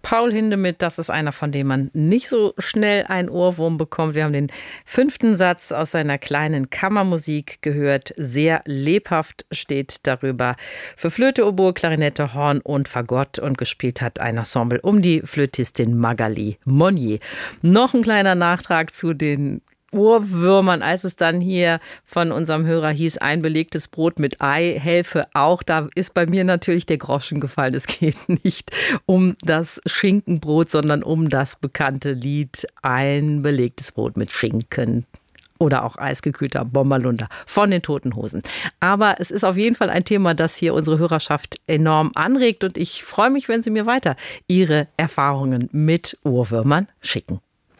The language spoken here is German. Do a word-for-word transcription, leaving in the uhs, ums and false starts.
Paul Hindemith, das ist einer, von dem man nicht so schnell einen Ohrwurm bekommt. Wir haben den fünften Satz aus seiner kleinen Kammermusik gehört. Sehr lebhaft steht darüber für Flöte, Oboe, Klarinette, Horn und Fagott, und gespielt hat ein Ensemble um die Flötistin Magali Monnier. Noch ein kleiner Nachtrag zu den Ohrwürmern, als es dann hier von unserem Hörer hieß, ein belegtes Brot mit Ei helfe auch. Da ist bei mir natürlich der Groschen gefallen. Es geht nicht um das Schinkenbrot, sondern um das bekannte Lied Ein belegtes Brot mit Schinken. Oder auch eisgekühlter Bommerlunder von den Toten Hosen. Aber es ist auf jeden Fall ein Thema, das hier unsere Hörerschaft enorm anregt. Und ich freue mich, wenn Sie mir weiter Ihre Erfahrungen mit Ohrwürmern schicken.